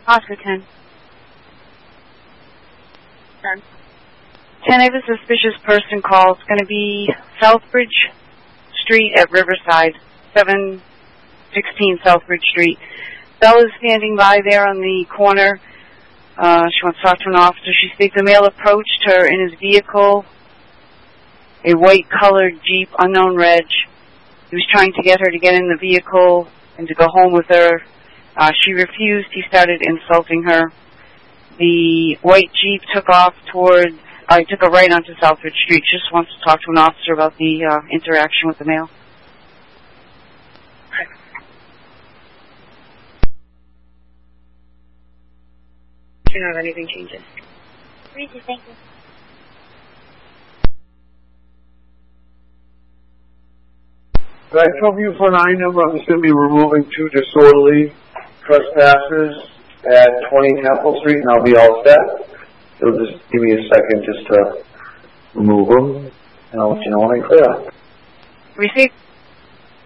Oscar 10. 10. 10, I have a suspicious person call. It's going to be Southbridge Street at Riverside, 716 Southbridge Street. Bella's standing by there on the corner. She wants to talk to an officer. She states a male approached her in his vehicle, a white-colored Jeep, unknown reg. He was trying to get her to get in the vehicle and to go home with her. She refused. He started insulting her. The white Jeep took off took a right onto Southbridge Street. Just wants to talk to an officer about the interaction with the male. Do you know if anything changes? Reezy, thank you. Right from you for 9 number, I'm just going to be removing 2 disorderly trespassers at 20 Apple Street, and I'll be all set. So just give me a second just to remove them, and I'll let you know when I clear. Receive.